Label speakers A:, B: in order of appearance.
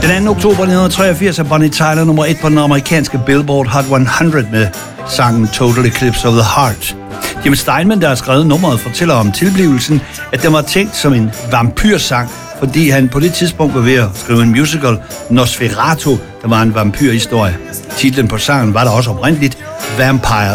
A: Den 2. oktober 1983 er Bonnie Tyler nummer 1 på den amerikanske Billboard Hot 100 med sangen Total Eclipse of the Heart. Jim Steinman, der har skrevet nummeret, fortæller om tilblivelsen, at den var tænkt som en vampyrsang, fordi han på det tidspunkt var ved at skrive en musical, Nosferatu, der var en vampyrhistorie. Titlen på sangen var der også oprindeligt Vampire